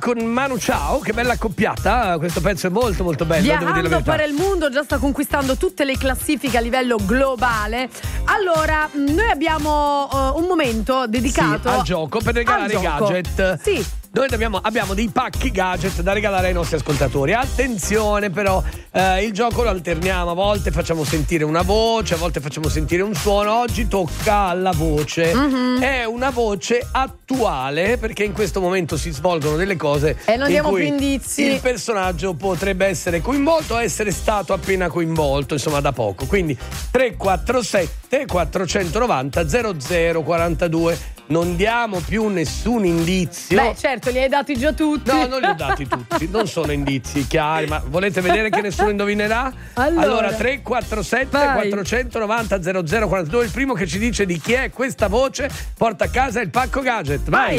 con Manu Chao, che bella accoppiata, questo pezzo è molto molto bello. Viajando per il mondo, già sta conquistando tutte le classifiche a livello globale. Allora, noi abbiamo un momento dedicato al gioco per regalare i gadget. Sì. Noi abbiamo dei pacchi gadget da regalare ai nostri ascoltatori. Attenzione però, il gioco lo alterniamo, a volte facciamo sentire una voce, a volte facciamo sentire un suono. Oggi tocca alla voce. È una voce attuale, perché in questo momento si svolgono delle cose e non diamo cui più indizi. Il personaggio potrebbe essere coinvolto o essere stato appena coinvolto, insomma da poco. Quindi 347 490 0042. Non diamo più nessun indizio. Beh, certo, li hai dati già tutti. No, non li ho dati tutti. Non sono indizi chiari, ma volete vedere che nessuno indovinerà? Allora 347 490 0042. Il primo che ci dice di chi è questa voce porta a casa il pacco gadget. Vai.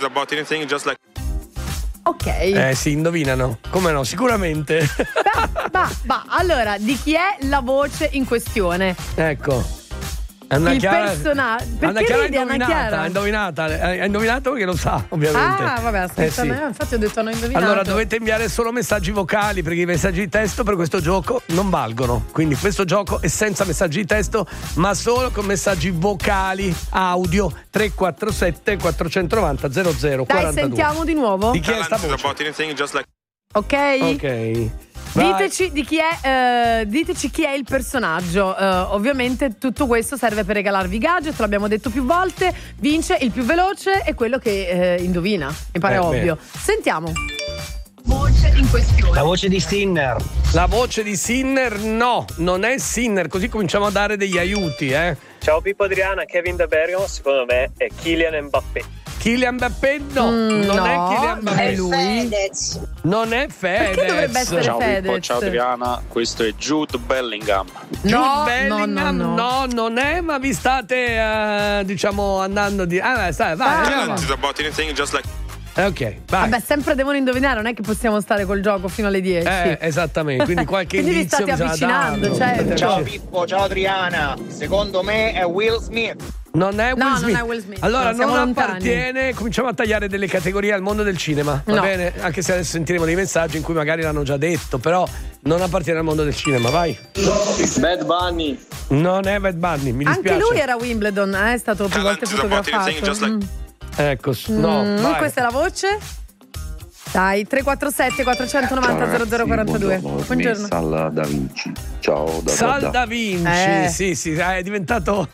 Ok. Si indovinano. Come no? Sicuramente. Allora, di chi è la voce in questione? Ecco. Il personaggio. Perché ridi, Anna Chiara? Ha indovinato perché lo sa, ovviamente. Ah, vabbè, aspetta, infatti ho detto hanno indovinato. Allora dovete inviare solo messaggi vocali, perché i messaggi di testo per questo gioco non valgono. Quindi questo gioco è senza messaggi di testo, ma solo con messaggi vocali, audio. 347 490 0042. Dai, sentiamo di nuovo. Di chi è sta voce? Ok. Diteci di chi è, diteci chi è il personaggio. Ovviamente tutto questo serve per regalarvi gadget, l'abbiamo detto più volte. Vince il più veloce e quello che indovina. Mi pare ovvio. Sentiamo. Voce in questione. La voce di Sinner. La voce di Sinner no, non è Sinner, così cominciamo a dare degli aiuti, Ciao Pippo, Adriana, Kevin De Bergamo, secondo me è Kylian Mbappé. Kylian Mbappé no, non è Kylian Mbappé. È lui. Non è Fedez. Perché dovrebbe essere Ciao Fedez? Pippo, ciao Adriana, questo è Jude Bellingham. Jude Bellingham no, non è, ma vi state andando di vai. Ok, vai. Vabbè, sempre devono indovinare, non è che possiamo stare col gioco fino alle 10. Esattamente, quindi qualche quindi indizio vi state avvicinando, certo. Ciao Pippo, ciao Adriana. Secondo me è Will Smith. Non è Will Smith. Non è Will Smith. Allora siamo non lontani. Appartiene. Cominciamo a tagliare delle categorie al mondo del cinema. Va bene? Anche se adesso sentiremo dei messaggi in cui magari l'hanno già detto, però non appartiene al mondo del cinema. Vai. Bad Bunny. Non è Bad Bunny, mi dispiace. Anche lui era a Wimbledon, è stato più volte fotografato. Ecco, no. Vai. Questa è la voce? Dai, 347 490 0042. Buongiorno. Sal Da Vinci. Ciao da Sal Da Vinci. Sì, è diventato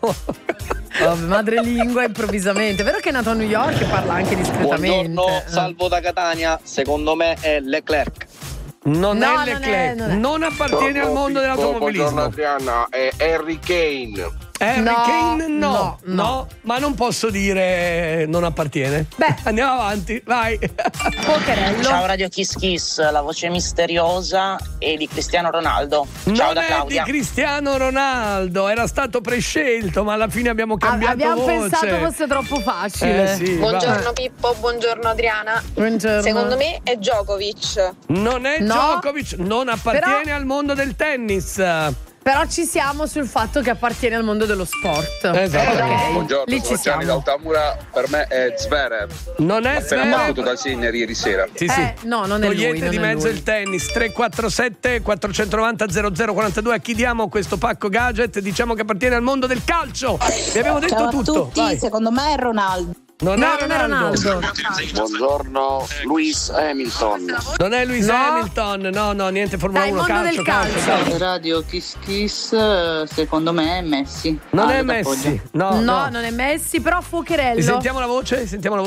madrelingua improvvisamente. Vero che è nato a New York e parla anche discretamente. Buongiorno, salvo da Catania. Secondo me è Leclerc. Non è Leclerc. Non appartiene al mondo dell'automobilismo. Buongiorno Adriana, è Harry Kane. Harry Kane no, ma non posso dire non appartiene. Beh, andiamo avanti, vai. Pokerello. Ciao Radio Kiss Kiss, la voce misteriosa è di Cristiano Ronaldo. Ciao da Claudia. Non è di Cristiano Ronaldo, era stato prescelto, ma alla fine abbiamo cambiato abbiamo voce. Pensato fosse troppo facile. Sì, buongiorno Pippo, buongiorno Adriana. Buongiorno. Secondo me è Djokovic. Non è Djokovic, non appartiene al mondo del tennis. Però ci siamo sul fatto che appartiene al mondo dello sport. Esatto. Buongiorno, lì ci sono Gianni siamo. d'Altamura, per me è Zverev. Non è Appena Zverev. battuto da Sinner ieri sera. Sì. No, non è lui. Togliete di non è mezzo lui. il tennis. 347 490 0042. A chi diamo questo pacco gadget? Diciamo che appartiene al mondo del calcio. Vi abbiamo detto Ciao tutto. a tutti, Vai. secondo me è Ronaldo. Non è Ronaldo. Buongiorno, Lewis Hamilton. Non è Lewis Hamilton. No, niente Formula 1. mondo del calcio. Radio Kiss Kiss, secondo me è Messi. Non è Messi. No, non è Messi, però Fuocherello. Sentiamo la voce?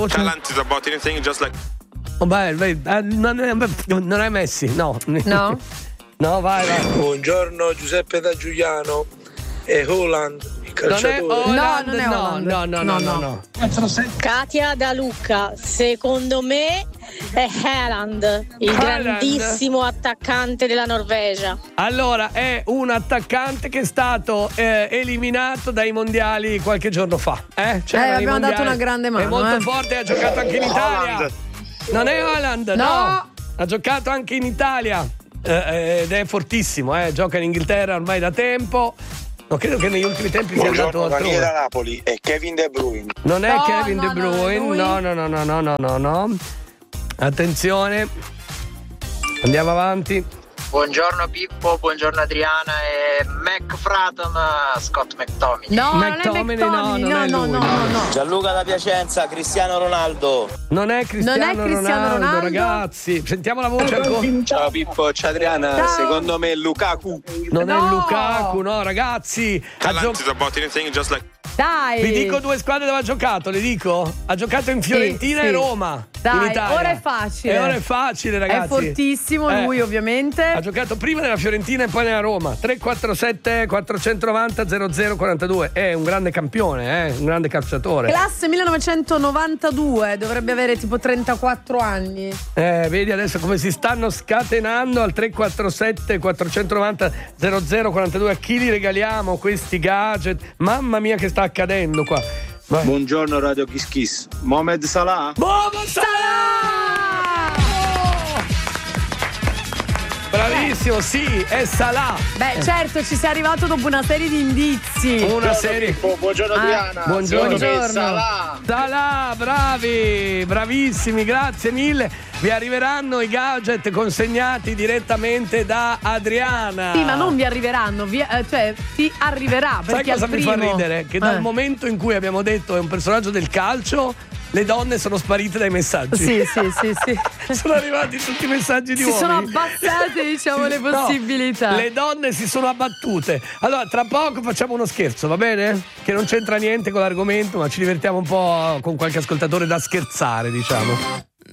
Non è Messi, no. No? No, vai. Buongiorno Giuseppe da Giuliano e Holland. Non è Holland, non è Holland. No. Katia da Lucca, secondo me è Haaland, il grandissimo attaccante della Norvegia. Allora, è un attaccante che è stato eliminato dai mondiali qualche giorno fa. Abbiamo dato una grande mano. È molto forte, ha giocato anche in Italia. Non è Haaland, no. Ha giocato anche in Italia ed è fortissimo, gioca in Inghilterra ormai da tempo. No, credo che negli ultimi tempi sia andato altrove. Daniele da Napoli è Kevin De Bruyne. Non è Kevin De Bruyne. No. Attenzione, andiamo avanti. Buongiorno Pippo, buongiorno Adriana e McFraton, Scott McTominay. No, McTominay, non è no. Gianluca da Piacenza, Cristiano Ronaldo. Non è Cristiano Ronaldo, ragazzi. Sentiamo la voce ancora. Ciao Pippo, ciao Adriana. Ciao. Secondo me è Lukaku. Non è Lukaku, no, ragazzi. Dai. Vi dico 2 squadre dove ha giocato, le dico? Ha giocato in Fiorentina e Roma. Dai, in Italia. ora è facile. E ora è facile, ragazzi. È fortissimo lui, ovviamente. Ha giocato prima nella Fiorentina e poi nella Roma. 347 490 0042. È un grande campione, un grande calciatore. Classe 1992, dovrebbe avere tipo 34 anni. Vedi adesso come si stanno scatenando al 347 490 0042. A chi li regaliamo questi gadget? Mamma mia che sta accadendo qua. Vai. Buongiorno Radio Kiss Kiss. Mohamed Salah. Mohamed Salah! Oh! Bravissimo, sì, è Salah. Beh, certo, ci sei arrivato dopo una serie di indizi. Una serie. Buongiorno Adriana. Buongiorno. Salah, bravi, bravissimi, grazie mille. Vi arriveranno i gadget consegnati direttamente da Adriana. Sì, ma non vi arriveranno, cioè ti arriverà. Sai cosa mi fa ridere? Che dal Eh. momento in cui abbiamo detto è un personaggio del calcio, le donne sono sparite dai messaggi. Sì. Sono arrivati tutti i messaggi di Si uomini. sono abbassate, diciamo, le possibilità. No, le donne si sono abbattute. Allora, tra poco facciamo uno scherzo, va bene? Che non c'entra niente con l'argomento, ma ci divertiamo un po' con qualche ascoltatore da scherzare, diciamo.